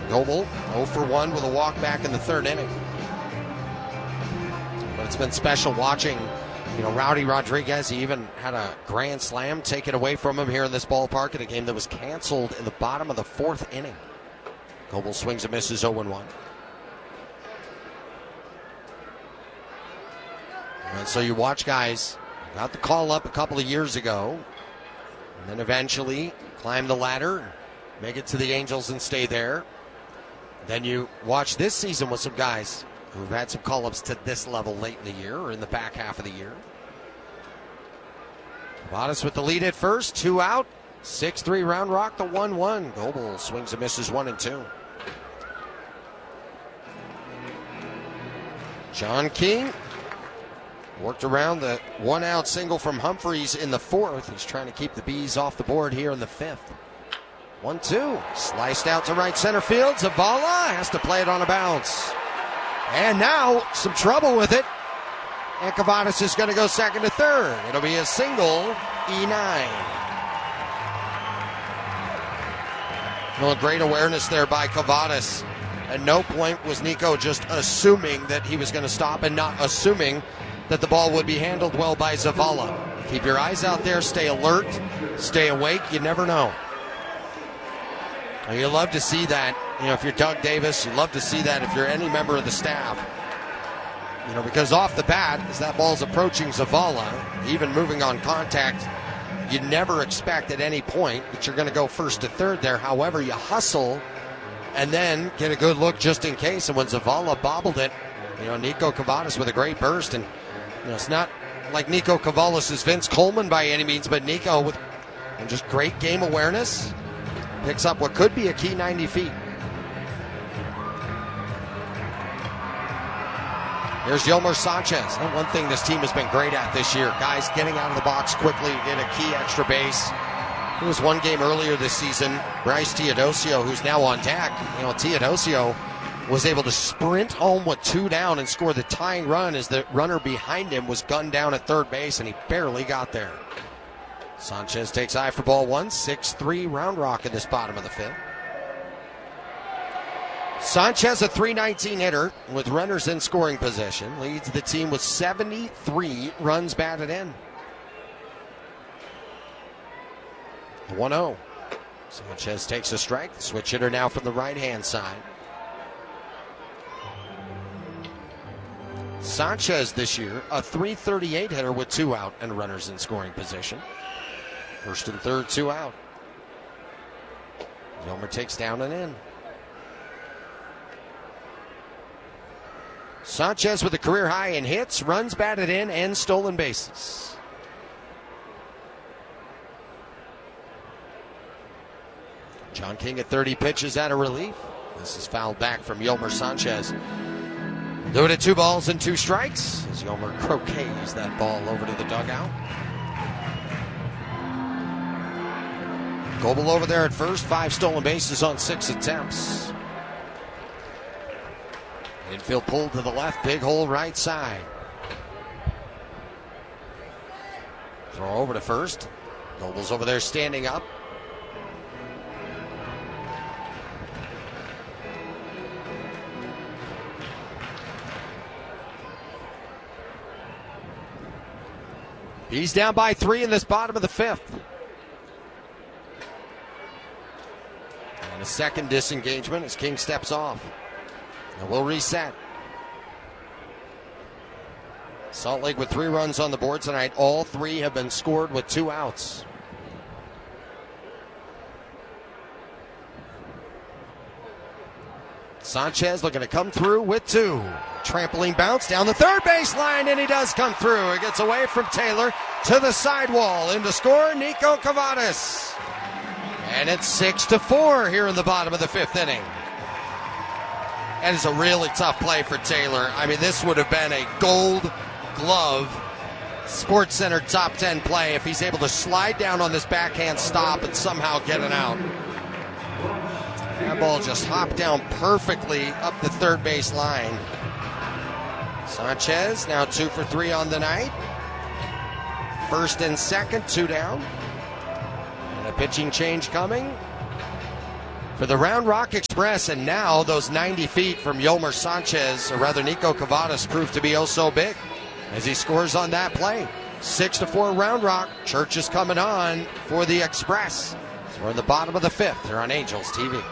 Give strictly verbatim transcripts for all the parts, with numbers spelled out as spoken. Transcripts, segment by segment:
Goebel oh for one with a walk back in the third inning. But it's been special watching, you know, Rowdy Rodriguez. He even had a grand slam taken away from him here in this ballpark in a game that was canceled in the bottom of the fourth inning. Goebel swings and misses oh one. And so you watch guys, got the call up a couple of years ago, and then eventually climb the ladder, make it to the Angels and stay there. Then you watch this season with some guys who've had some call-ups to this level late in the year or in the back half of the year. Kavadas with the lead at first, two out, six three Round Rock, the one one. Goebel swings and misses one and two. John King worked around the one-out single from Humphreys in the fourth. He's trying to keep the Bees off the board here in the fifth. one two. Sliced out to right center field. Zavala has to play it on a bounce. And now some trouble with it. And Kavadas is going to go second to third. It'll be a single, E nine. Well, great awareness there by Kavadas. At no point was Nico just assuming that he was going to stop and not assuming that the ball would be handled well by Zavala. Keep your eyes out there, stay alert, stay awake, you never know. You love to see that, you know, if you're Doug Davis, you love to see that if you're any member of the staff. You know, because off the bat, as that ball's approaching Zavala, even moving on contact, you never expect at any point that you're going to go first to third there. However, you hustle and then get a good look just in case. And when Zavala bobbled it, you know, Nico Kavadas with a great burst. And, you know, it's not like Nico Kavadas is Vince Coleman by any means, but Nico with and just great game awareness picks up what could be a key ninety feet. Here's Yolmer Sanchez. And one thing this team has been great at this year, guys getting out of the box quickly to get a key extra base. There was one game earlier this season, Bryce Teodosio, who's now on deck. You know, Teodosio was able to sprint home with two down and score the tying run as the runner behind him was gunned down at third base, and he barely got there. Sanchez takes eye for ball one, six three Round Rock in this bottom of the fifth. Sanchez, a three nineteen hitter with runners in scoring position, leads the team with seventy-three runs batted in. one oh. Sanchez takes a strike. Switch hitter now from the right-hand side. Sanchez this year, a three thirty-eight hitter with two out and runners in scoring position. First and third, two out. Yolmer takes down and in. Sanchez with a career high in hits, runs batted in, and stolen bases. John King at thirty pitches out of relief. This is fouled back from Yolmer Sanchez. Do it at two balls and two strikes as Yolmer croquets that ball over to the dugout. Goebel over there at first, five stolen bases on six attempts. Infield pulled to the left, big hole right side. Throw over to first. Goebel's over there standing up. He's down by three in this bottom of the fifth. And a second disengagement as King steps off. And we'll reset. Salt Lake with three runs on the board tonight. All three have been scored with two outs. Sanchez looking to come through with two. Trampoline bounce down the third base line, and he does come through. It gets away from Taylor to the sidewall. In to score, Nico Kavadas. And it's six to four here in the bottom of the fifth inning. And it's a really tough play for Taylor. I mean, this would have been a gold glove Sports Center top ten play if he's able to slide down on this backhand stop and somehow get it out. That ball just hopped down perfectly up the third base line. Sanchez now two for three on the night. First and second, two down. And a pitching change coming. for the Round Rock Express, and now those ninety feet from Yolmer Sanchez, or rather Nico Cavadas, proved to be oh so big as he scores on that play. Six to four Round Rock. Church is coming on for the Express. So we're in the bottom of the fifth here on Angels T V.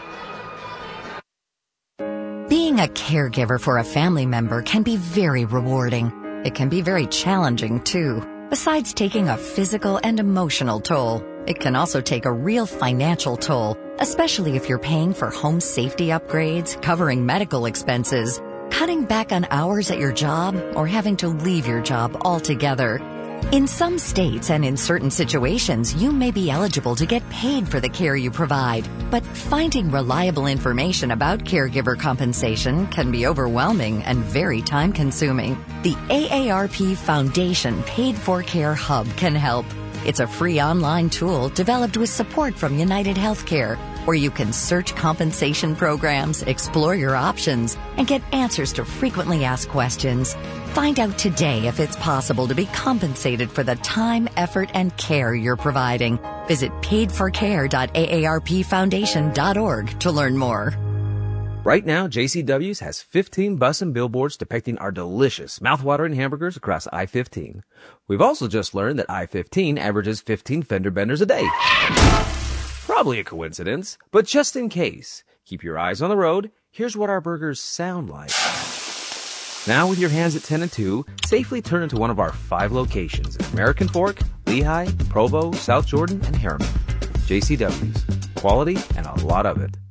Being a caregiver for a family member can be very rewarding. It can be very challenging, too. Besides taking a physical and emotional toll, it can also take a real financial toll, especially if you're paying for home safety upgrades, covering medical expenses, cutting back on hours at your job, or having to leave your job altogether. In some states and in certain situations, you may be eligible to get paid for the care you provide, but finding reliable information about caregiver compensation can be overwhelming and very time-consuming. The A A R P Foundation Paid for Care Hub can help. It's a free online tool developed with support from United Healthcare, where you can search compensation programs, explore your options, and get answers to frequently asked questions. Find out today if it's possible to be compensated for the time, effort, and care you're providing. Visit paid for care dot A A R P foundation dot org to learn more. Right now, J C W's has fifteen bus and billboards depicting our delicious, mouthwatering hamburgers across I fifteen. We've also just learned that I fifteen averages fifteen fender benders a day. Probably a coincidence, but just in case, keep your eyes on the road. Here's what our burgers sound like. Now with your hands at ten and two, safely turn into one of our five locations in American Fork, Lehigh, Provo, South Jordan, and Harriman. J C W's. Quality and a lot of it.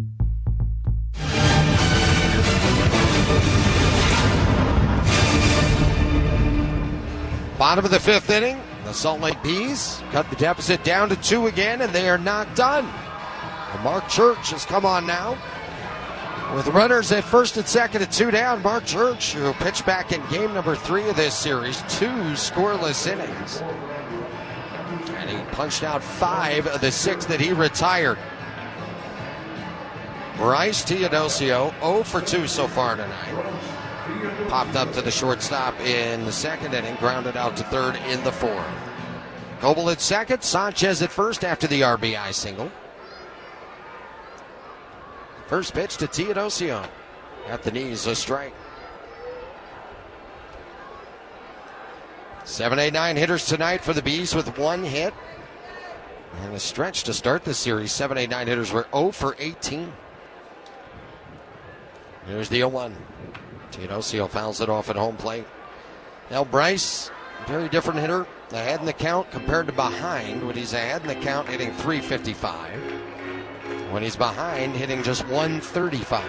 Bottom of the fifth inning, the Salt Lake Bees cut the deficit down to two again, and they are not done. And Mark Church has come on now. With runners at first and second and two down, Mark Church, who pitched back in game number three of this series, two scoreless innings. And he punched out five of the six that he retired. Bryce Teodosio, oh for two so far tonight. Popped up to the shortstop in the second inning, grounded out to third in the fourth. Coble at second, Sanchez at first after the R B I single. First pitch to Teodosio. At the knees, a strike. Seven, eight, nine hitters tonight for the Bees with one hit. And a stretch to start the series. Seven, eight, nine hitters were oh for eighteen. Here's the oh one. Teodosio fouls it off at home plate. Now Bryce, very different hitter. Ahead in the count compared to behind. When he's ahead in the count, hitting three fifty-five. When he's behind, hitting just one thirty-five.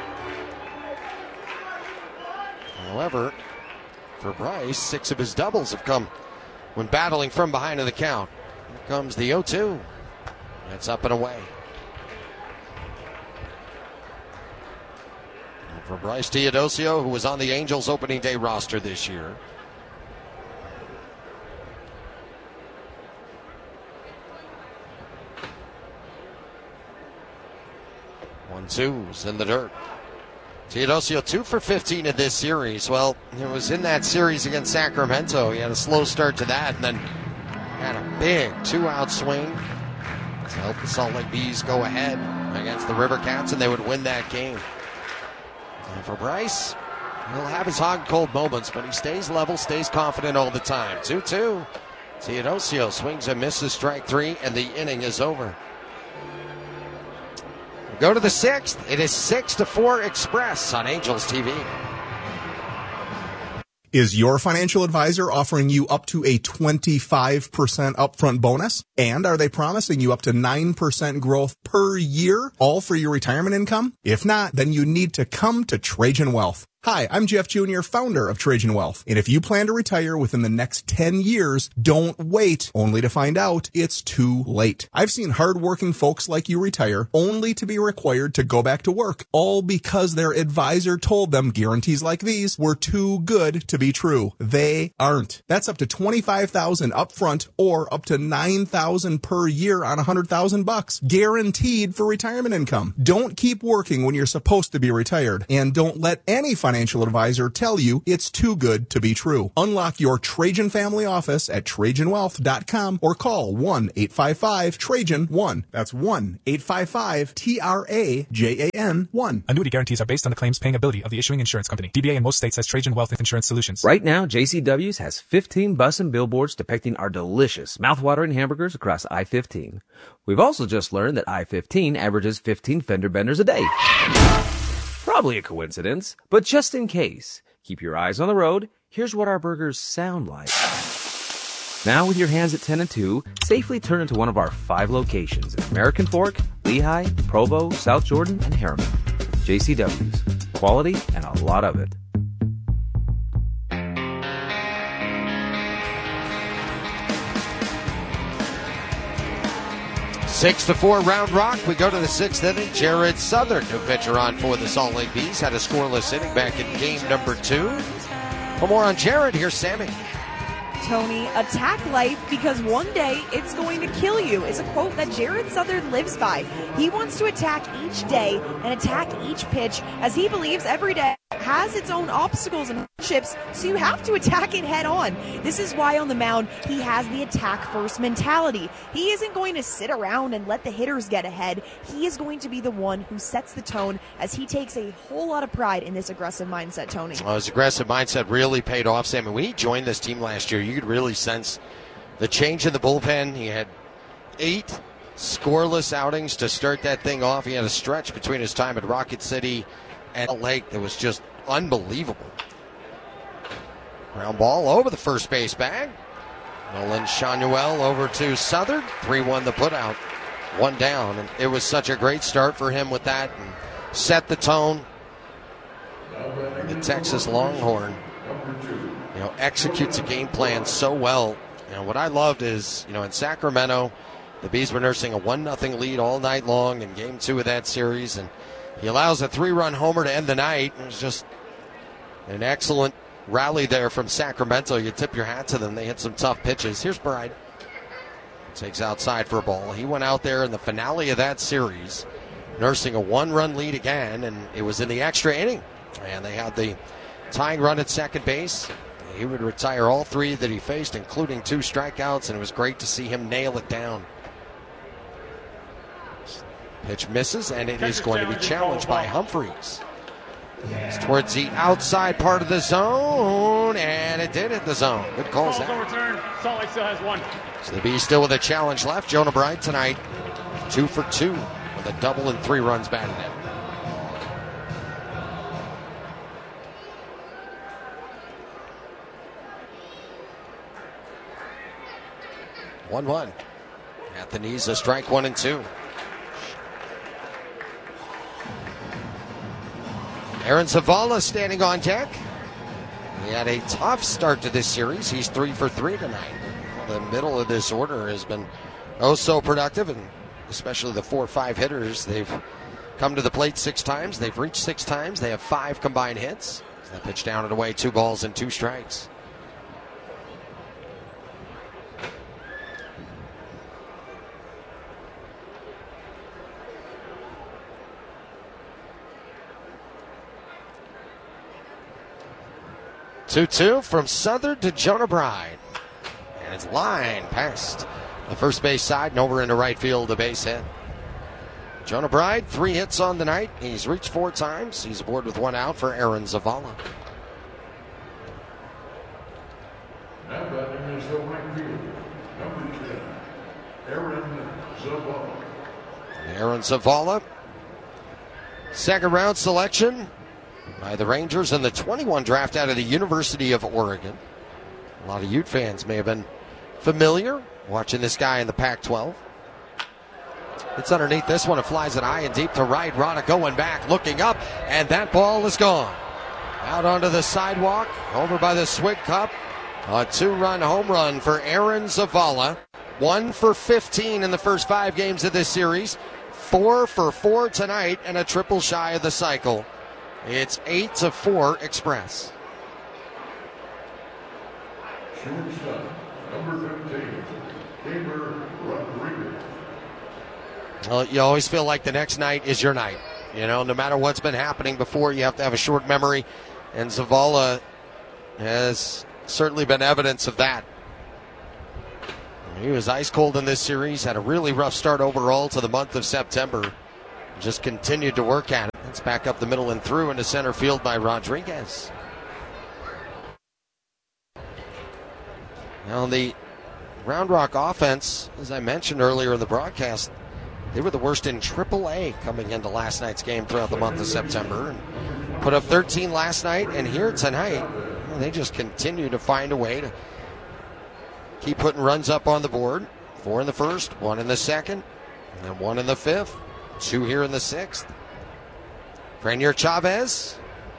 However, for Bryce, six of his doubles have come when battling from behind in the count. Here comes the oh two. It's up and away. And for Bryce Teodosio, who was on the Angels opening day roster this year. One twos in the dirt. Teodosio two for fifteen in this series. Well, it was in that series against Sacramento. He had a slow start to that and then had a big two-out swing to help the Salt Lake Bees go ahead against the River Cats, and they would win that game. And for Bryce, he'll have his hot and cold moments, but he stays level, stays confident all the time. two two. Teodosio swings and misses strike three, and the inning is over. Go to the sixth. It is six to four Express on Angels T V. Is your financial advisor offering you up to a twenty-five percent upfront bonus? And are they promising you up to nine percent growth per year, all for your retirement income? If not, then you need to come to Trajan Wealth. Hi, I'm Jeff Junior, founder of Trajan Wealth. And if you plan to retire within the next ten years, don't wait only to find out it's too late. I've seen hardworking folks like you retire only to be required to go back to work, all because their advisor told them guarantees like these were too good to be true. They aren't. That's up to twenty-five thousand dollars upfront or up to nine thousand dollars per year on one hundred thousand bucks, guaranteed for retirement income. Don't keep working when you're supposed to be retired, and don't let any financial financial advisor tell you it's too good to be true. Unlock your Trajan family office at Trajan Wealth dot com or call one eight five five Trajan one. That's one eight five five T R A J A N one. Annuity guarantees are based on the claims paying ability of the issuing insurance company. D B A in most states has Trajan Wealth Insurance Solutions. Right now, J C W's has fifteen bus and billboards depicting our delicious, mouth-watering hamburgers across I fifteen. We've also just learned that I fifteen averages fifteen fender benders a day. Probably a coincidence, but just in case, keep your eyes on the road. Here's what our burgers sound like. Now, with your hands at ten and two, safely turn into one of our five locations in American Fork, Lehigh, Provo, South Jordan, and Harriman. J C W's. Quality and a lot of it. Six to four Round Rock. We go to the sixth inning. Jared Southern, new pitcher on for the Salt Lake Bees, had a scoreless inning back in game number two. For more on Jared, here's Sammy. Tony, attack life because one day it's going to kill you is a quote that Jared Southern lives by. He wants to attack each day and attack each pitch as he believes every day has its own obstacles and hardships, so you have to attack it head on. This is why on the mound he has the attack first mentality. He isn't going to sit around and let the hitters get ahead. He is going to be the one who sets the tone as he takes a whole lot of pride in this aggressive mindset, Tony. Well, his aggressive mindset really paid off, Sam. And when he joined this team last year, you could really sense the change in the bullpen. He had eight scoreless outings to start that thing off. He had a stretch between his time at Rocket City and Lake that was just unbelievable. Ground ball over the first base bag. Nolan Shanuel over to Southern. three one the putout. One down. And it was such a great start for him with that and set the tone. The Texas Longhorn, you know, executes a game plan so well. You know, what I loved is, you know, in Sacramento, the Bees were nursing a one nothing lead all night long in game two of that series, and he allows a three-run homer to end the night. It was just an excellent rally there from Sacramento. You tip your hat to them. They hit some tough pitches. Here's Bride. Takes outside for a ball. He went out there in the finale of that series, nursing a one-run lead again, and it was in the extra inning. And they had the tying run at second base. He would retire all three that he faced, including two strikeouts, and it was great to see him nail it down. Pitch misses, and it is going to be challenged by Humphreys. It's towards the outside part of the zone, and it did hit the zone. Good call, Zach. Salt Lake still has one. So the Bees still with a challenge left. Jonah Bride tonight, two for two with a double and three runs batted in. one one. At the knees, a strike one and two. Aaron Zavala standing on deck. He had a tough start to this series. He's three for three tonight. The middle of this order has been oh so productive, and especially the four or five hitters. They've come to the plate six times. They've reached six times. They have five combined hits. So that pitch down and away, two balls and two strikes. two two from Southern to Jonah Bride. And it's line past the first base side and over into right field, a base hit. Jonah Bride, three hits on the night. He's reached four times. He's aboard with one out for Aaron Zavala. Now batting is the right field, number ten, Aaron Zavala. Aaron Zavala, second round selection by the Rangers in the twenty-one draft out of the University of Oregon. A lot of Ute fans may have been familiar watching this guy in the Pac twelve. It's underneath this one. It flies it high and deep to right. Rada going back, looking up, and that ball is gone. Out onto the sidewalk, over by the Swig Cup. A two-run home run for Aaron Zavala. One for fifteen in the first five games of this series. Four for four tonight, and a triple shy of the cycle. It's eight to four Express. Shortstop, number fifteen, Gamer Rodriguez. Well, you always feel like the next night is your night. You know, no matter what's been happening before, you have to have a short memory. And Zavala has certainly been evidence of that. He was ice cold in this series, had a really rough start overall to the month of September. Just continued to work at it. It's back up the middle and through into center field by Rodriguez. Now the Round Rock offense, as I mentioned earlier in the broadcast, they were the worst in triple A coming into last night's game throughout the month of September. And put up thirteen last night, and here tonight, well, they just continue to find a way to keep putting runs up on the board. Four in the first, one in the second, and then one in the fifth, two here in the sixth. Frenier Chavez.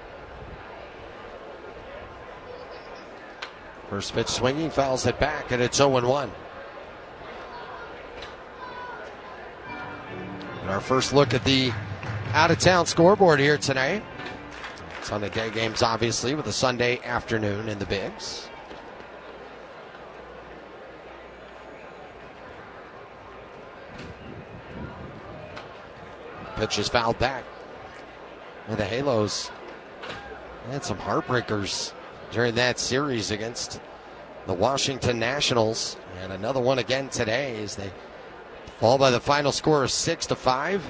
First pitch swinging, fouls it back, and it's oh and one. And our first look at the out-of-town scoreboard here tonight. Sunday day games, obviously, with a Sunday afternoon in the Bigs. Pitch is fouled back. And the Halos had some heartbreakers during that series against the Washington Nationals. And another one again today as they fall by the final score of six to five.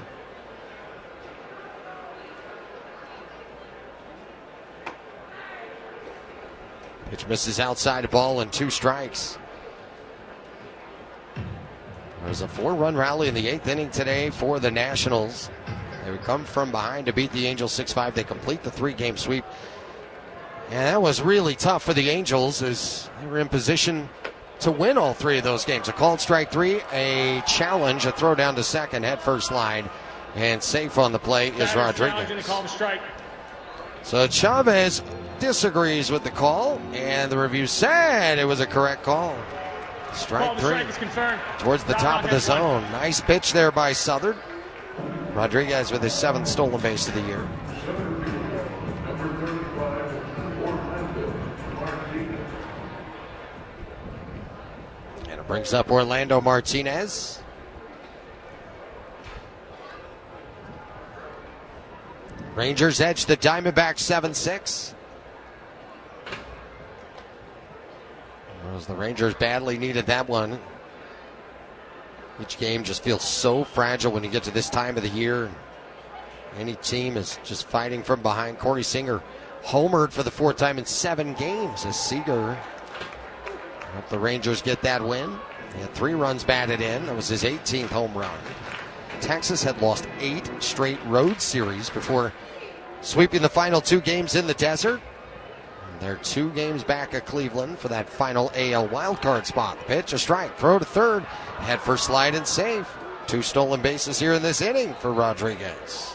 Pitch misses outside, a ball and two strikes. There's a four-run rally in the eighth inning today for the Nationals. They would come from behind to beat the Angels six five. They complete the three-game sweep. And that was really tough for the Angels as they were in position to win all three of those games. A called strike three, a challenge, a throw down to second, head first line, and safe on the play is Rodriguez. So Chavez disagrees with the call, and the review said it was a correct call. Strike three towards the top of the zone. Nice pitch there by Southern. Rodriguez with his seventh stolen base of the year. And it brings up Orlando Martinez. Rangers edge the Diamondbacks seven six. As the Rangers badly needed that one. Each game just feels so fragile when you get to this time of the year. Any team is just fighting from behind. Corey Singer homered for the fourth time in seven games as Seager helped the Rangers get that win. He had three runs batted in. That was his eighteenth home run. Texas had lost eight straight road series before sweeping the final two games in the desert. They're two games back at Cleveland for that final A L wildcard spot. Pitch, a strike, throw to third, head for slide and save. Two stolen bases here in this inning for Rodriguez.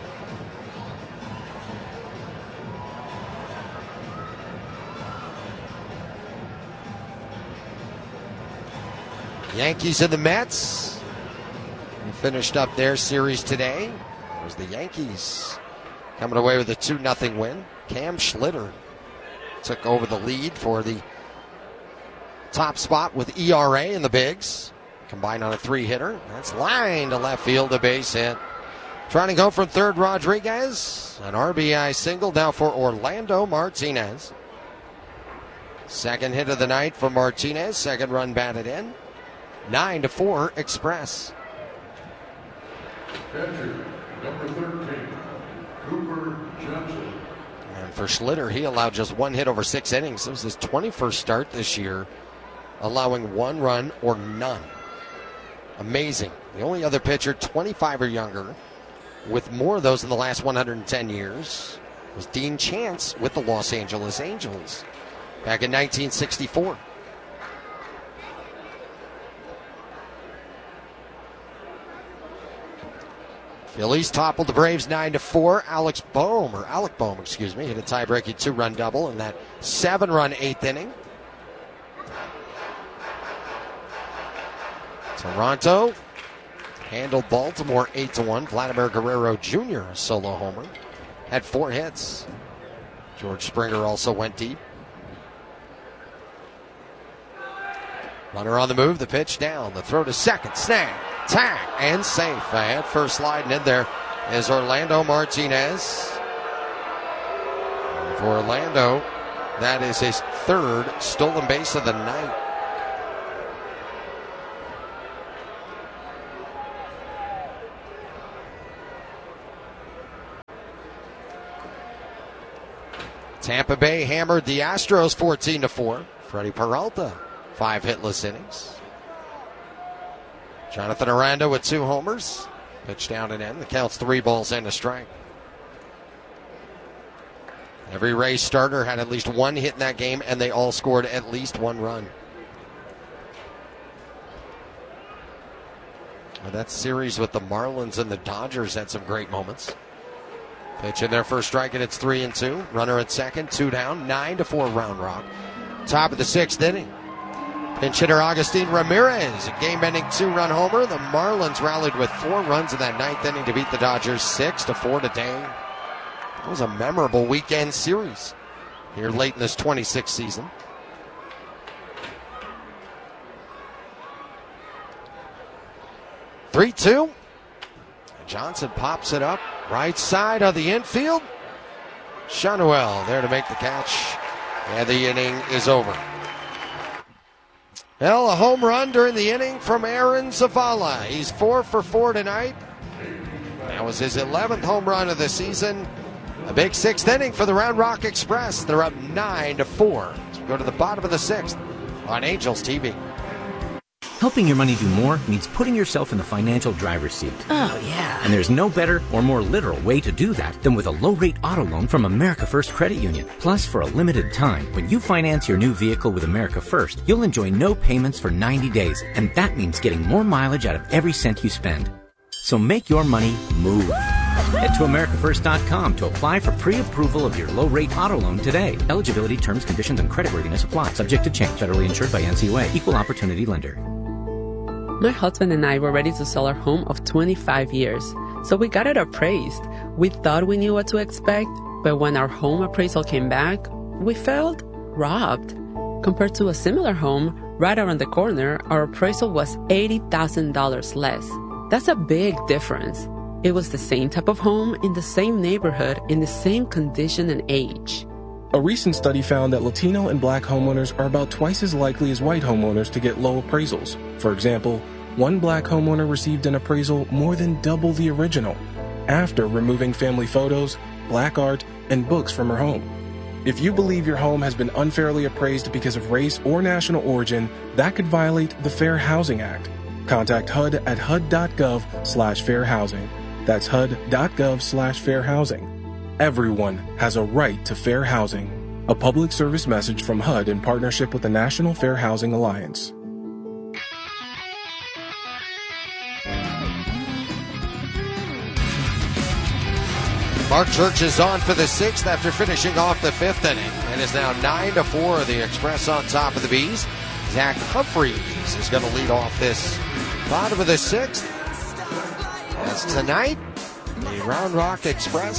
Yankees and the Mets. They finished up their series today. It was the Yankees coming away with a two nothing win. Cam Schlitter took over the lead for the top spot with E R A in the Bigs. Combined on a three-hitter. That's line to left field, a base hit. Trying to go from third, Rodriguez. An R B I single now for Orlando Martinez. Second hit of the night for Martinez. Second run batted in. Nine to four Express. Catcher, number thirteen, Cooper Johnson. And for Schlitter, he allowed just one hit over six innings. It was his twenty-first start this year, allowing one run or none. Amazing. The only other pitcher, twenty-five or younger, with more of those in the last one hundred ten years, was Dean Chance with the Los Angeles Angels back in nineteen sixty-four. Phillies toppled the Braves nine to four. Alex Bohm, or Alec Bohm, excuse me, hit a tie-breaking two-run double in that seven-run eighth inning. Toronto handled Baltimore eight to one. Vladimir Guerrero Junior, a solo homer, had four hits. George Springer also went deep. Runner on the move, the pitch down, the throw to second, snag, tag, and safe. Ahead first sliding in there is Orlando Martinez. For Orlando, that is his third stolen base of the night. Tampa Bay hammered the Astros fourteen to four. Freddie Peralta, five hitless innings. Jonathan Aranda with two homers. Pitch down and in. The count's three balls and a strike. Every Rays starter had at least one hit in that game, and they all scored at least one run. Well, that series with the Marlins and the Dodgers had some great moments. Pitch in their first strike, and it's three and two. Runner at second, two down, nine to four Round Rock. Top of the sixth inning. Pinch hitter Agustin Ramirez, a game-ending two-run homer. The Marlins rallied with four runs in that ninth inning to beat the Dodgers six to four today. It was a memorable weekend series here late in this twenty-sixth season. three two. Johnson pops it up. Right side of the infield. Shanuel there to make the catch. And the inning is over. Well, a home run during the inning from Aaron Zavala. He's four for four tonight. That was his eleventh home run of the season. A big sixth inning for the Round Rock Express. They're up nine to four. So we go to the bottom of the sixth on Angels T V. Helping your money do more means putting yourself in the financial driver's seat. Oh, yeah. And there's no better or more literal way to do that than with a low-rate auto loan from America First Credit Union. Plus, for a limited time, when you finance your new vehicle with America First, you'll enjoy no payments for ninety days. And that means getting more mileage out of every cent you spend. So make your money move. Head to America First dot com to apply for pre-approval of your low-rate auto loan today. Eligibility, terms, conditions, and creditworthiness apply. Subject to change. Federally insured by N C U A. Equal Opportunity Lender. My husband and I were ready to sell our home of twenty-five years, so we got it appraised. We thought we knew what to expect, but when our home appraisal came back, we felt robbed. Compared to a similar home right around the corner, our appraisal was eighty thousand dollars less. That's a big difference. It was the same type of home in the same neighborhood in the same condition and age. A recent study found that Latino and Black homeowners are about twice as likely as white homeowners to get low appraisals. For example, one Black homeowner received an appraisal more than double the original after removing family photos, Black art, and books from her home. If you believe your home has been unfairly appraised because of race or national origin, that could violate the Fair Housing Act. Contact H U D at H U D dot gov slash fair housing. That's H U D dot gov slash fair housing. Everyone has a right to fair housing. A public service message from H U D in partnership with the National Fair Housing Alliance. Mark Church is on for the sixth after finishing off the fifth inning. It is now nine to four. The Express on top of the Bees. Zach Humphreys is going to lead off this bottom of the sixth. As tonight, the Round Rock Express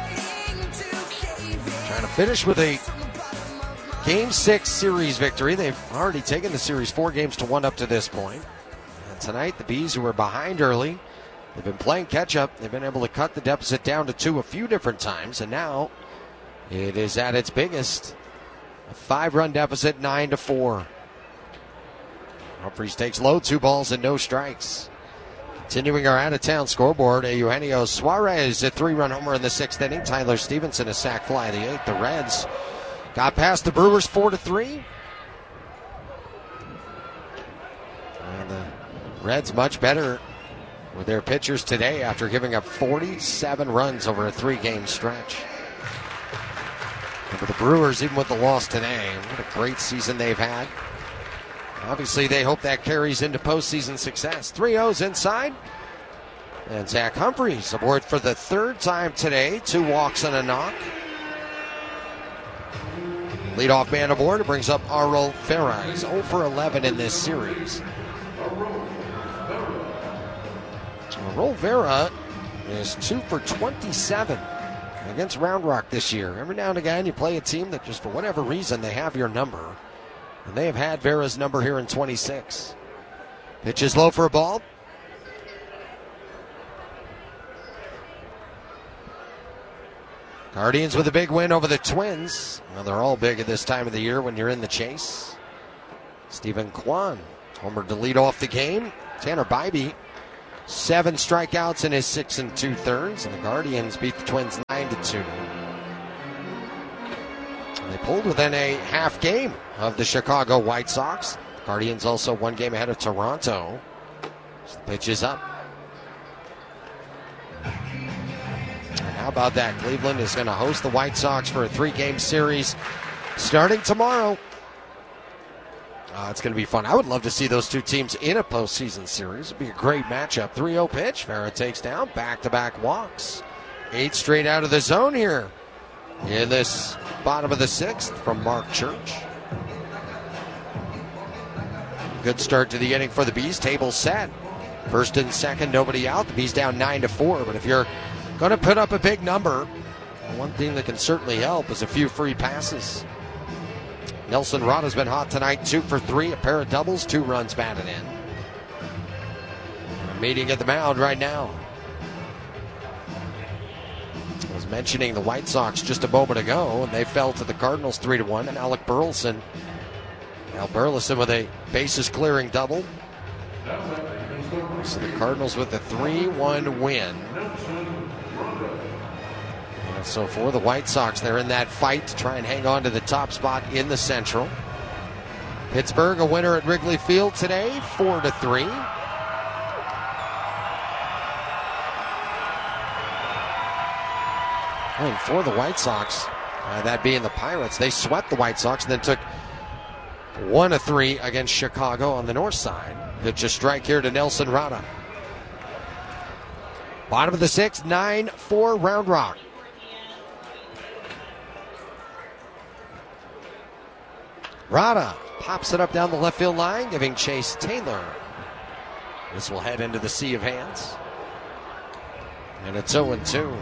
trying to finish with a Game six series victory. They've already taken the series four games to one up to this point. And tonight, the Bees, who were behind early, they've been playing catch-up. They've been able to cut the deficit down to two a few different times, and now it is at its biggest. A five-run deficit, nine to four. Humphreys takes low, two balls and no strikes. Continuing our out-of-town scoreboard, Eugenio Suarez, a three-run homer in the sixth inning. Tyler Stevenson, a sac fly in the eighth. The Reds got past the Brewers four to three. And the Reds much better with their pitchers today after giving up forty-seven runs over a three-game stretch. And for the Brewers, even with the loss today, what a great season they've had. Obviously, they hope that carries into postseason success. three oh's inside. And Zach Humphreys aboard for the third time today. Two walks and a knock. Leadoff man aboard. It brings up Arol Ferra. He's oh for eleven in this series. Arol Ferra is two for twenty-seven against Round Rock this year. Every now and again, you play a team that just for whatever reason, they have your number. And they have had Vera's number here in twenty-six. Pitch is low for a ball. Guardians with a big win over the Twins. Well, they're all big at this time of the year when you're in the chase. Stephen Kwan homered to lead off the game. Tanner Bybee, seven strikeouts in his six and two thirds, and the Guardians beat the Twins nine to two. They pulled within a half game of the Chicago White Sox. Guardians also one game ahead of Toronto. So the pitch is up. How about that? Cleveland is going to host the White Sox for a three-game series starting tomorrow. Uh, it's going to be fun. I would love to see those two teams in a postseason series. It would be a great matchup. three oh pitch. Vera takes down. Back-to-back walks. Eight straight out of the zone here in this bottom of the sixth from Mark Church. Good start to the inning for the Bees. Table set. First and second, nobody out. The Bees down nine to four. But if you're going to put up a big number, one thing that can certainly help is a few free passes. Nelson Rada has been hot tonight, two for three, a pair of doubles, two runs batted in. A meeting at the mound right now. I was mentioning the White Sox just a moment ago, and they fell to the Cardinals three to one. And Alec Burleson, Al Burleson with a bases clearing double. So the Cardinals with a three one win. And so for the White Sox, they're in that fight to try and hang on to the top spot in the Central. Pittsburgh, a winner at Wrigley Field today, four to three. And for the White Sox, uh, that being the Pirates, they swept the White Sox and then took one to three against Chicago on the north side. Pitch a strike here to Nelson Rada. Bottom of the sixth, nine four Round Rock. Rada pops it up down the left field line, giving Chase Taylor. This will head into the sea of hands. And it's oh and two.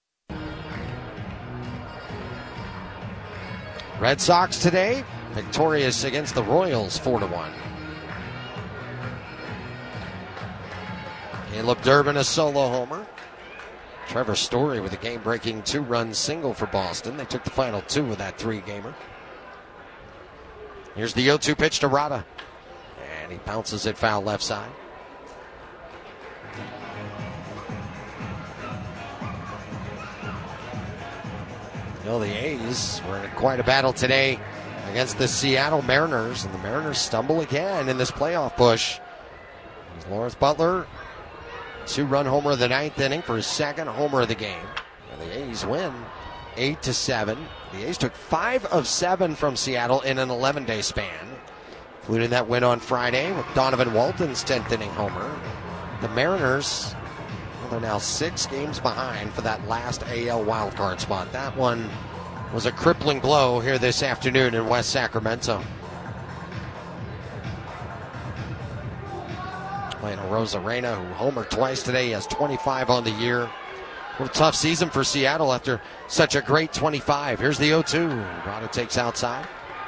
Red Sox today, victorious against the Royals four to one. Caleb Durbin, a solo homer. Trevor Story with a game-breaking two-run single for Boston. They took the final two of that three-gamer. Here's the oh two pitch to Rada. And he bounces it foul left side. You know, the A's were in quite a battle today against the Seattle Mariners, and the Mariners stumble again in this playoff push. Here's Lawrence Butler, two-run homer of the ninth inning for his second homer of the game. And the A's win eight to seven. The A's took five of seven from Seattle in an eleven-day span, including that win on Friday with Donovan Walton's tenth inning homer. The Mariners, well, they're now six games behind for that last A L wildcard spot. That one was a crippling blow here this afternoon in West Sacramento. Playing Rosarena, who homered twice today. He has twenty-five on the year. What a tough season for Seattle after such a great twenty-five. Here's the oh two. Rada takes outside.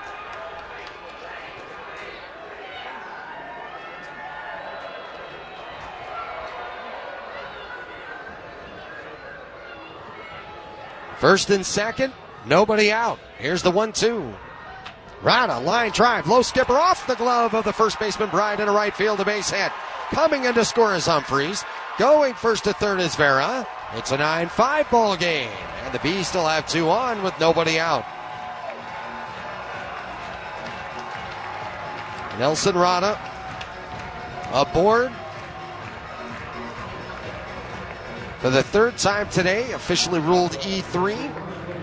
First and second, nobody out. Here's the one two. Rada, line drive, low skipper off the glove of the first baseman Bryant into right field, a base hit. Coming in to score is Humphreys. Going first to third is Vera. It's a nine five ball game. And the Bees still have two on with nobody out. Nelson Rada aboard for the third time today, officially ruled E three.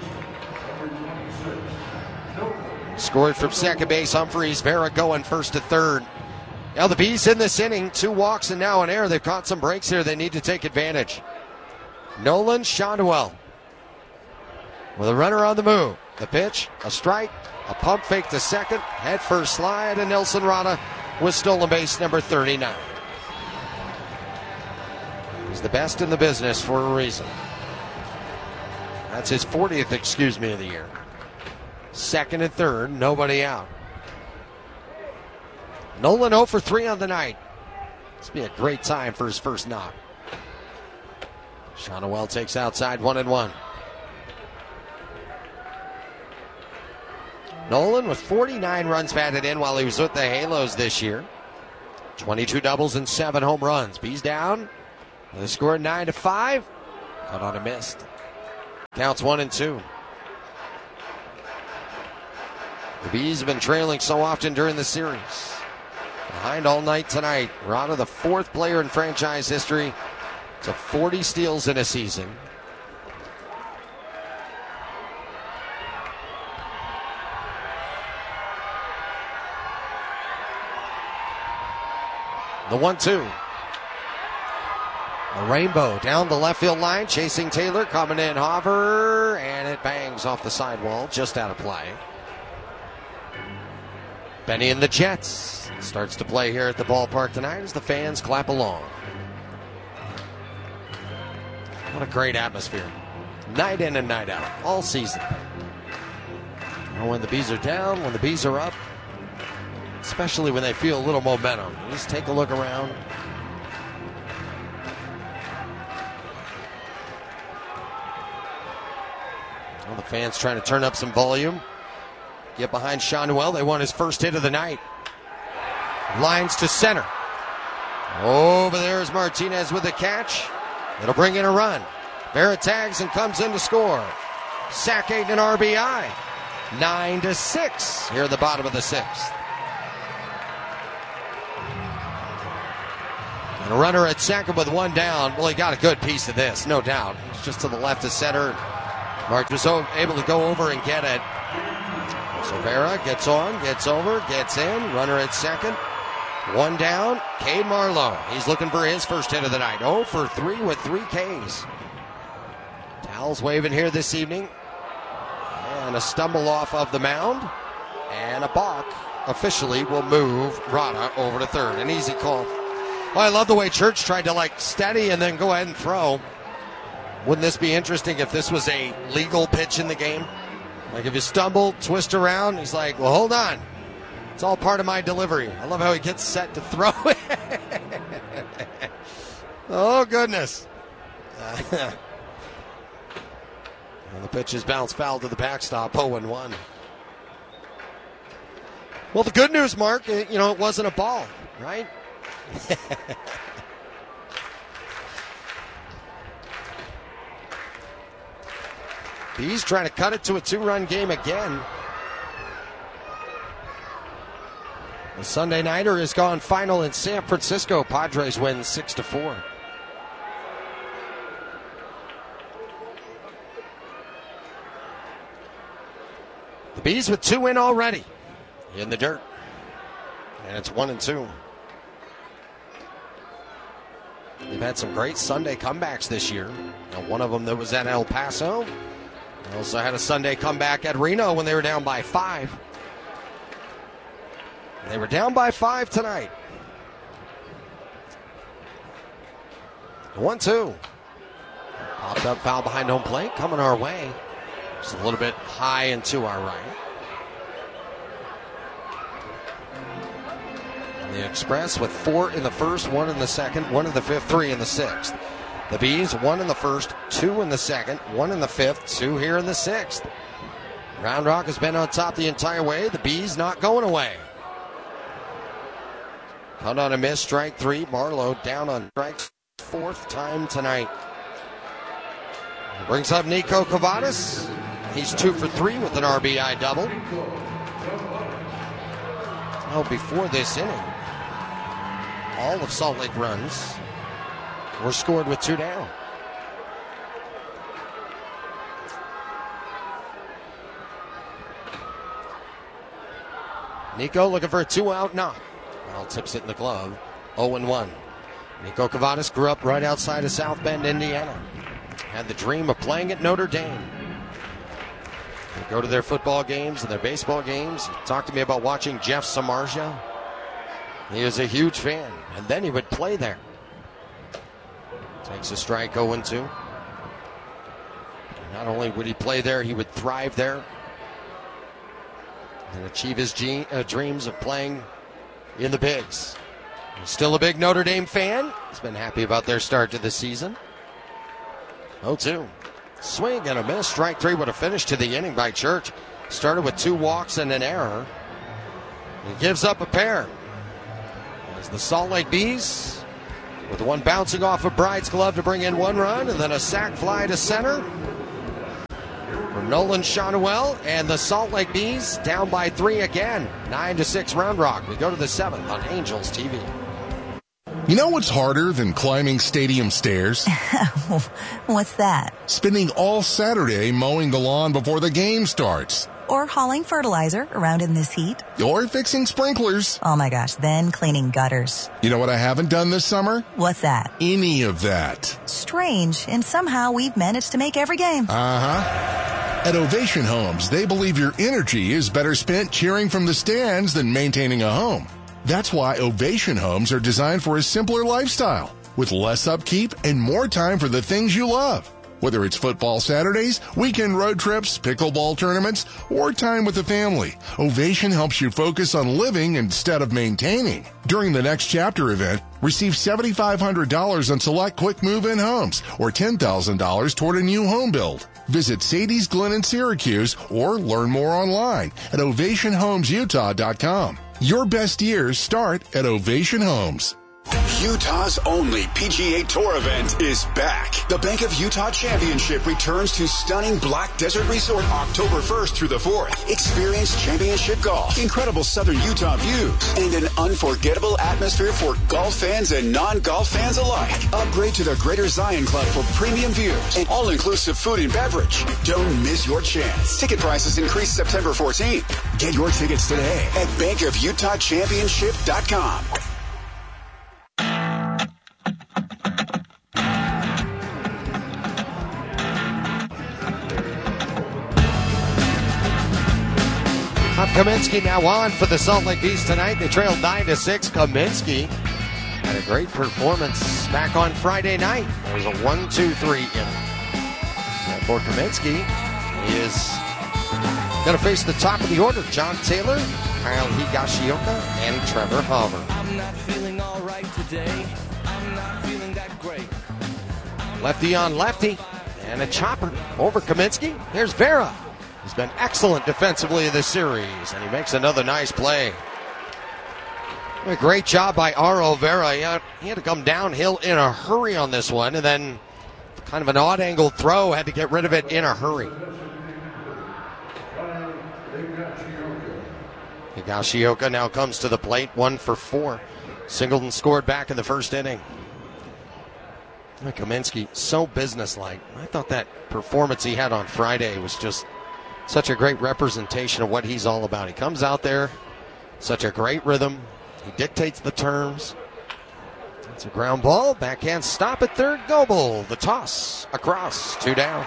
Scored from second base, Humphreys. Vera going first to third. Now the Bees in this inning, two walks and now an error. They've caught some breaks here. They need to take advantage. Nolan Shondwell with a runner on the move. The pitch, a strike, a pump fake to second, head first slide, and Nelson Rada with stolen base number thirty-nine. He's the best in the business for a reason. That's his fortieth, excuse me, of the year. Second and third, nobody out. Nolan oh for three on the night. This will be a great time for his first knock. Shondwell takes outside, one and one. Nolan with forty-nine runs batted in while he was with the Halos this year. twenty-two doubles and seven home runs. Bees down. They scored nine to five. Cut on a missed. Counts one and two. The Bees have been trailing so often during the series. Behind all night tonight. Rada, the fourth player in franchise history to forty steals in a season. The one two. A rainbow down the left field line, chasing Taylor, coming in Hauver, and it bangs off the sidewall, just out of play. Benny and the Jets starts to play here at the ballpark tonight as the fans clap along. What a great atmosphere. Night in and night out, all season. And when the Bees are down, when the Bees are up, especially when they feel a little momentum. Just take a look around. Well, the fans trying to turn up some volume. Get behind Sean Noel. They want his first hit of the night. Lines to center. Over there is Martinez with a catch. It'll bring in a run. Vera tags and comes in to score. Sack eight and R B I. Nine to six here at the bottom of the sixth. And a runner at second with one down. Well, he got a good piece of this, no doubt. It's just to the left of center. Mark was able to go over and get it. So Vera gets on, gets over, gets in. Runner at second. One down. Cade Marlowe. He's looking for his first hit of the night. oh for three with three Ks. Towels waving here this evening. And a stumble off of the mound. And a balk officially will move Rada over to third. An easy call. Well, I love the way Church tried to like steady and then go ahead and throw. Wouldn't this be interesting if this was a legal pitch in the game? Like if you stumble, twist around, he's like, well, hold on. It's all part of my delivery. I love how he gets set to throw it. Oh, goodness. Uh, and the pitch is bounced foul to the backstop, oh and one. Well, the good news, Mark, you know, it wasn't a ball, right? He's trying to cut it to a two-run game again. The Sunday Nighter has gone final in San Francisco. Padres win six to four. The Bees with two in already in the dirt. And it's one and two. They've had some great Sunday comebacks this year. Now, one of them that was at El Paso. They also had a Sunday comeback at Reno when they were down by five. They were down by five tonight. one two. Popped up foul behind home plate. Coming our way. Just a little bit high and to our right. And the Express with four in the first, one in the second, one in the fifth, three in the sixth. The Bees, one in the first, two in the second, one in the fifth, two here in the sixth. Round Rock has been on top the entire way. The Bees not going away. Count on a miss, strike three. Marlowe down on strikes fourth time tonight. Brings up Nico Cavadas. He's two for three with an R B I double. Oh, before this inning, all of Salt Lake runs were scored with two down. Nico looking for a two-out knock. Well, tips it in the glove. oh and one. Nico Cavadas grew up right outside of South Bend, Indiana. Had the dream of playing at Notre Dame. He'd go to their football games and their baseball games. He talked to me about watching Jeff Samardzija. He was a huge fan. And then he would play there. Takes a strike, oh and two. Not only would he play there, he would thrive there. And achieve his ge- uh, dreams of playing in the bigs. He's still a big Notre Dame fan. He's been happy about their start to the season. oh two. Swing and a miss. Strike three would have finished to the inning by Church. Started with two walks and an error. He gives up a pair. As the Salt Lake Bees, with one bouncing off of Bride's glove to bring in one run, and then a sac fly to center from Nolan Shanuel, and the Salt Lake Bees down by three again. Nine to six Round Rock. We go to the seventh on Angels T V. You know what's harder than climbing stadium stairs? What's that? Spending all Saturday mowing the lawn before the game starts. Or hauling fertilizer around in this heat. Or fixing sprinklers. Oh my gosh, then cleaning gutters. You know what I haven't done this summer? What's that? Any of that. Strange, and somehow we've managed to make every game. Uh-huh. At Ovation Homes, they believe your energy is better spent cheering from the stands than maintaining a home. That's why Ovation Homes are designed for a simpler lifestyle, with less upkeep and more time for the things you love. Whether it's football Saturdays, weekend road trips, pickleball tournaments, or time with the family, Ovation helps you focus on living instead of maintaining. During the Next Chapter event, receive seven thousand five hundred dollars on select quick move-in homes or ten thousand dollars toward a new home build. Visit Sadie's Glen in Syracuse or learn more online at ovation homes utah dot com. Your best years start at Ovation Homes. Utah's only P G A Tour event is back. The Bank of Utah Championship returns to stunning Black Desert Resort October first through the fourth. Experience championship golf, incredible southern Utah views, and an unforgettable atmosphere for golf fans and non-golf fans alike. Upgrade to the Greater Zion Club for premium views and all-inclusive food and beverage. Don't miss your chance. Ticket prices increase September fourteenth. Get your tickets today at bank of utah championship dot com. Kaminsky now on for the Salt Lake Bees tonight. They trailed nine to six. Kaminsky had a great performance back on Friday night. There was a one two three inning. And for Kaminsky, he is going to face the top of the order. John Taylor, Kyle Higashioka, and Trevor Hauver. I'm not feeling all right today. I'm not feeling that great. Lefty on lefty, and a chopper over Kaminsky. Here's Vera. He's been excellent defensively in this series, and he makes another nice play. A great job by Aro Vera. He had, he had to come downhill in a hurry on this one, and then kind of an odd angle throw, had to get rid of it in a hurry. Higashioka now comes to the plate, one for four. Singleton scored back in the first inning. Kaminsky, so businesslike. I thought that performance he had on Friday was just such a great representation of what he's all about. He comes out there, such a great rhythm. He dictates the terms. It's a ground ball. Backhand stop at third. Goebel. The toss across. Two down.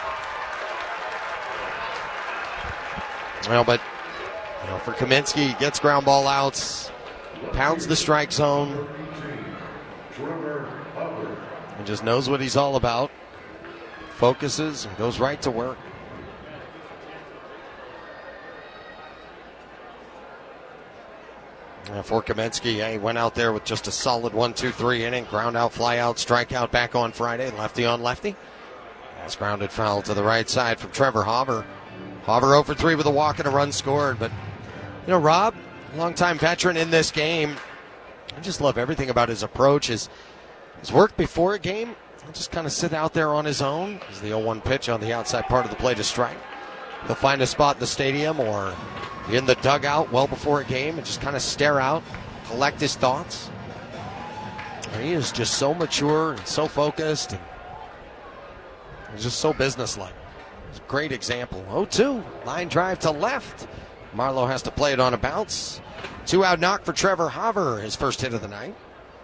Well, but you know, for Kaminsky, he gets ground ball outs, pounds the strike zone, and just knows what he's all about. Focuses and goes right to work. And for Kaminsky, yeah, he went out there with just a solid one two three inning. Ground out, fly out, strikeout back on Friday. Lefty on lefty. That's grounded foul to the right side from Trevor Hauver. Hauver oh for three with a walk and a run scored. But, you know, Rob, longtime veteran in this game, I just love everything about his approach. His, his work before a game, he'll just kind of sit out there on his own. There's the oh one pitch on the outside part of the plate to strike. He'll find a spot in the stadium or in the dugout well before a game and just kind of stare out, collect his thoughts. And he is just so mature and so focused, and he's just so businesslike. It's a great example. oh two, line drive to left. Marlowe has to play it on a bounce. Two out knock for Trevor Hauver, his first hit of the night.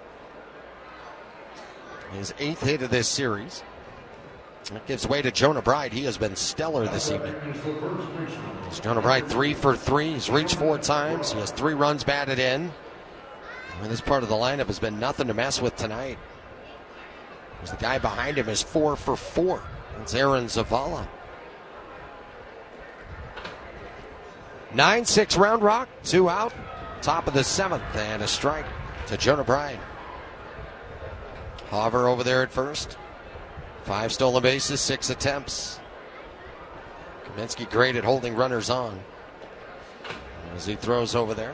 His eighth hit of this series. That gives way to Jonah Bride. He has been stellar this evening. It's Jonah Bride three for three. He's reached four times. He has three runs batted in. And this part of the lineup has been nothing to mess with tonight. There's the guy behind him is four for four. It's Aaron Zavala. nine six Round Rock. Two out. Top of the seventh. And a strike to Jonah Bride. Hauver over there at first. Five stolen bases, six attempts. Kaminsky great at holding runners on as he throws over there.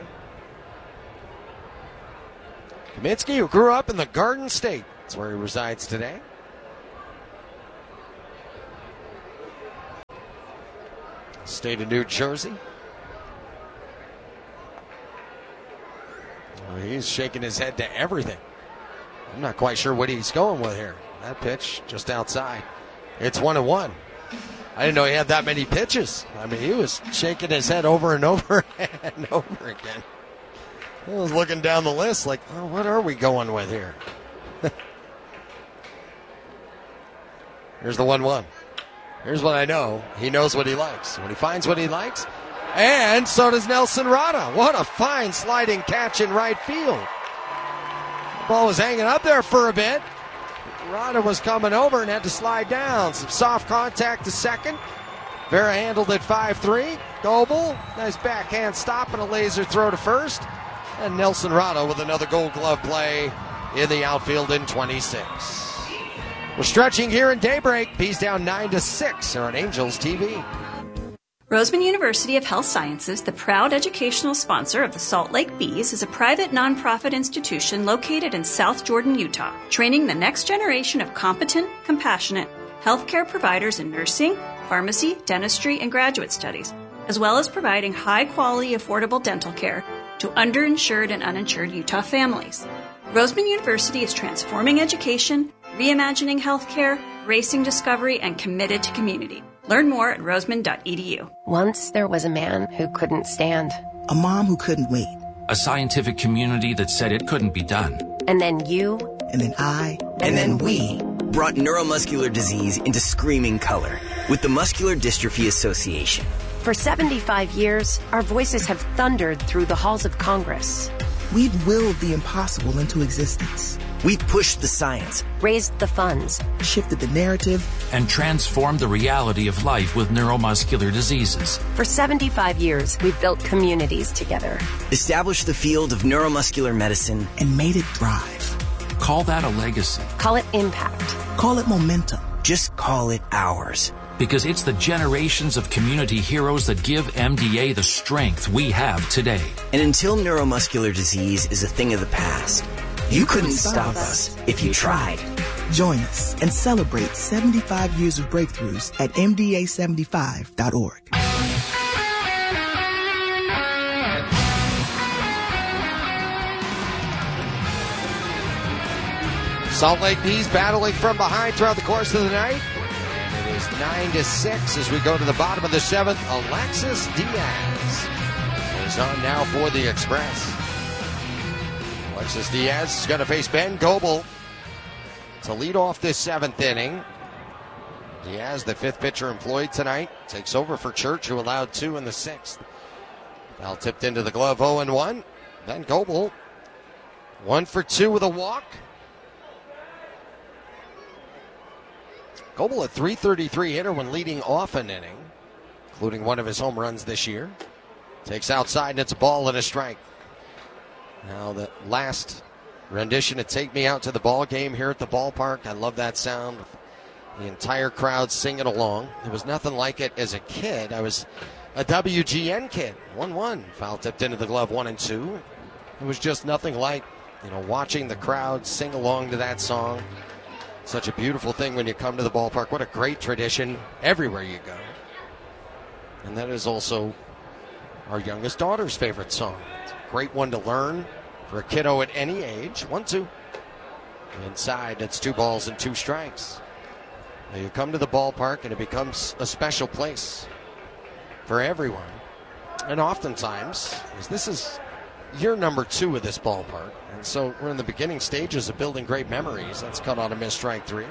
Kaminsky, who grew up in the Garden State. That's where he resides today. State of New Jersey. Well, he's shaking his head to everything. I'm not quite sure what he's going with here. That pitch just outside. It's one and one. I didn't know he had that many pitches. I mean, he was shaking his head over and over and over again. He was looking down the list like, oh, what are we going with here? Here's the one one. Here's what I know. He knows what he likes. When he finds what he likes, and so does Nelson Rada. What a fine sliding catch in right field. The ball was hanging up there for a bit. Rada was coming over and had to slide down. Some soft contact to second. Vera handled it five three. Goebel, nice backhand stop and a laser throw to first. And Nelson Rada with another Gold Glove play in the outfield in twenty-six. We're stretching here in Daybreak. Bees down nine to six here on Angels T V. Roseman University of Health Sciences, the proud educational sponsor of the Salt Lake Bees, is a private nonprofit institution located in South Jordan, Utah, training the next generation of competent, compassionate healthcare providers in nursing, pharmacy, dentistry, and graduate studies, as well as providing high-quality, affordable dental care to underinsured and uninsured Utah families. Roseman University is transforming education, reimagining healthcare, racing discovery, and committed to community. Learn more at roseman dot e d u. Once there was a man who couldn't stand. A mom who couldn't wait. A scientific community that said it couldn't be done. And then you. And then I. And, and then, then we brought neuromuscular disease into screaming color with the Muscular Dystrophy Association. For seventy-five years, our voices have thundered through the halls of Congress. We've willed the impossible into existence. We've pushed the science, raised the funds, shifted the narrative, and transformed the reality of life with neuromuscular diseases. For seventy-five years, we've built communities together, established the field of neuromuscular medicine, and made it thrive. Call that a legacy. Call it impact. Call it momentum. Just call it ours. Because it's the generations of community heroes that give M D A the strength we have today. And until neuromuscular disease is a thing of the past, you, you couldn't, couldn't stop us if you tried. Join us and celebrate seventy-five years of breakthroughs at m d a seventy-five dot org. Salt Lake Bees battling from behind throughout the course of the night. It is nine to six as we go to the bottom of the seventh. Alexis Diaz is on now for the Express. Alexis Diaz is going to face Ben Goebel to lead off this seventh inning. Diaz, the fifth pitcher employed tonight, takes over for Church, who allowed two in the sixth. Foul tipped into the glove, oh and one. Ben Goebel, one for two with a walk. Goebel, a three thirty-three hitter when leading off an inning, including one of his home runs this year. Takes outside and it's a ball and a strike. Now the last rendition of Take Me Out to the Ball Game here at the ballpark. I love that sound. The entire crowd singing along. There was nothing like it as a kid. I was a W G N kid. one one. Foul tipped into the glove, one and two. It was just nothing like, you know, watching the crowd sing along to that song. Such a beautiful thing when you come to the ballpark. What a great tradition everywhere you go. And that is also our youngest daughter's favorite song. It's a great one to learn for a kiddo at any age. One, two. Inside, it's two balls and two strikes. Now you come to the ballpark and it becomes a special place for everyone. And oftentimes, this is year number two of this ballpark. And so we're in the beginning stages of building great memories. That's cut on a missed strike three.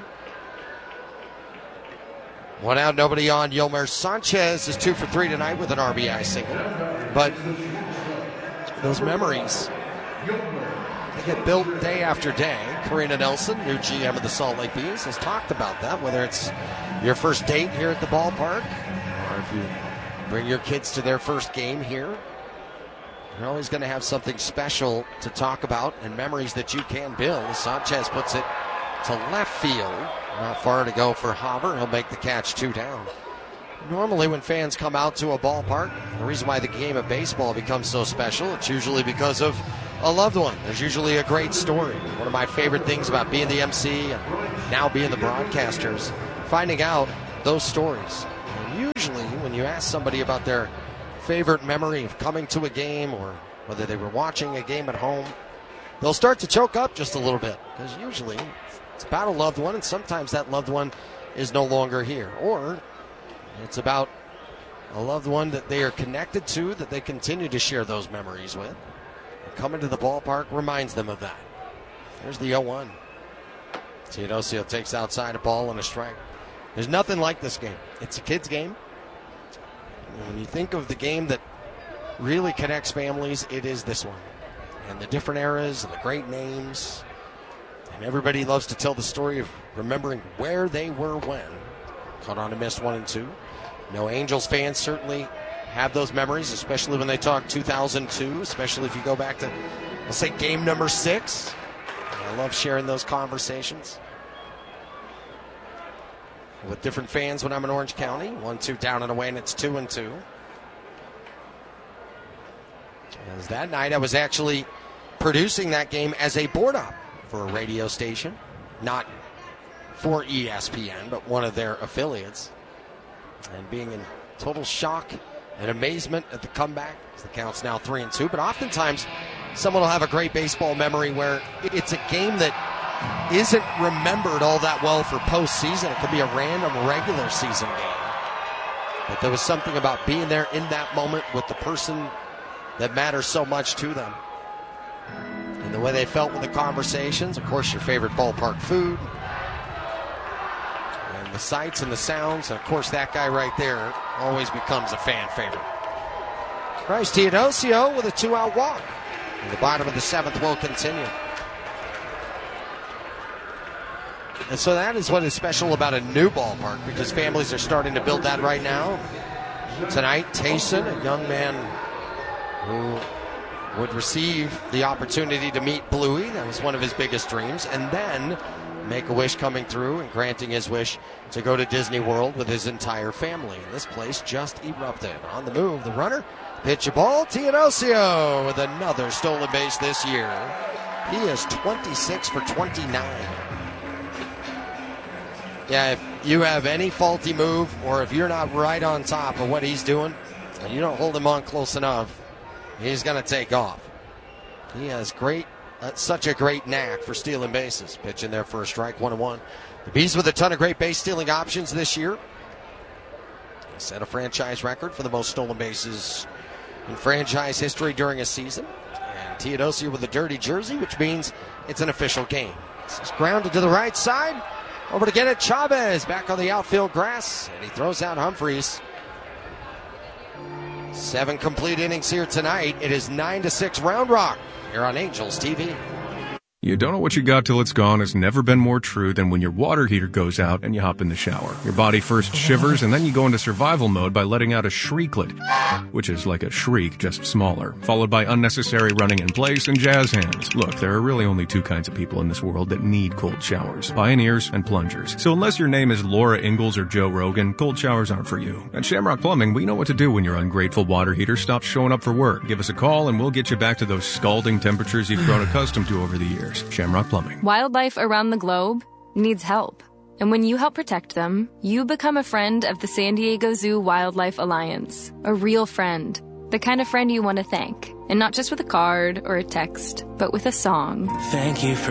One out, nobody on. Yolmer Sanchez is two for three tonight with an R B I single. But those memories, they get built day after day. Karina Nelson, new G M of the Salt Lake Bees, has talked about that, whether it's your first date here at the ballpark or if you bring your kids to their first game here. You're always going to have something special to talk about and memories that you can build. Sanchez puts it to left field. Not far to go for Haber. He'll make the catch two down. Normally when fans come out to a ballpark, the reason why the game of baseball becomes so special, it's usually because of a loved one. There's usually a great story. One of my favorite things about being the M C and now being the broadcasters, finding out those stories. And usually when you ask somebody about their favorite memory of coming to a game or whether they were watching a game at home, they'll start to choke up just a little bit because usually it's about a loved one, and sometimes that loved one is no longer here. Or it's about a loved one that they are connected to, that they continue to share those memories with. And coming to the ballpark reminds them of that. There's the oh one. Teodosio takes outside a ball and a strike. There's nothing like this game. It's a kid's game. And when you think of the game that really connects families, it is this one. And the different eras and the great names. And everybody loves to tell the story of remembering where they were when. Caught on a miss one and two. You know, Angels fans certainly have those memories, especially when they talk two thousand two, especially if you go back to, let's say, game number six. I love sharing those conversations with different fans when I'm in Orange County. One, two down and away, and it's two and two. As that night, I was actually producing that game as a board op for a radio station, not for E S P N, but one of their affiliates, and being in total shock and amazement at the comeback. The count's now three and two, but oftentimes someone will have a great baseball memory where it's a game that isn't remembered all that well for postseason. It could be a random regular season game, but there was something about being there in that moment with the person that matters so much to them, and the way they felt with the conversations. Of course, your favorite ballpark food, and the sights and the sounds, and of course that guy right there always becomes a fan favorite. Bryce Teodosio with a two-out walk. And the bottom of the seventh will continue. And so that is what is special about a new ballpark, because families are starting to build that right now. Tonight, Tayson, a young man who would receive the opportunity to meet Bluey. That was one of his biggest dreams. And then Make-A-Wish coming through and granting his wish to go to Disney World with his entire family. And this place just erupted. On the move, the runner, pitch a ball. Teodosio with another stolen base this year. He is twenty-six for twenty-nine. Yeah, if you have any faulty move, or if you're not right on top of what he's doing, and you don't hold him on close enough, he's going to take off. He has great, uh, such a great knack for stealing bases. Pitch in there for a strike, one and one. The Bees with a ton of great base stealing options this year. Set a franchise record for the most stolen bases in franchise history during a season. And Teodosio with a dirty jersey, which means it's an official game. It's grounded to the right side. Over to get it, Chavez back on the outfield grass, and he throws out Humphreys. Seven complete innings here tonight. It is nine to six Round Rock here on Angels T V. You don't know what you got till it's gone has never been more true than when your water heater goes out and you hop in the shower. Your body first shivers and then you go into survival mode by letting out a shrieklet, which is like a shriek, just smaller, followed by unnecessary running in place and jazz hands. Look, there are really only two kinds of people in this world that need cold showers: pioneers and plungers. So unless your name is Laura Ingalls or Joe Rogan, cold showers aren't for you. At Shamrock Plumbing, we know what to do when your ungrateful water heater stops showing up for work. Give us a call and we'll get you back to those scalding temperatures you've grown accustomed to over the years. Shamrock Plumbing. Wildlife around the globe needs help. And when you help protect them, you become a friend of the San Diego Zoo Wildlife Alliance. A real friend. The kind of friend you want to thank. And not just with a card or a text, but with a song. Thank you for